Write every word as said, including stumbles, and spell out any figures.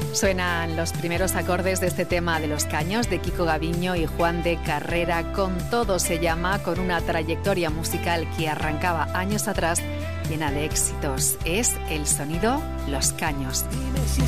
Suenan los primeros acordes de este tema de Los Caños, de Kiko Gaviño y Juan de Carrera. Con todo se llama, con una trayectoria musical que arrancaba años atrás, llena de éxitos. Es el sonido Los Caños. Dime si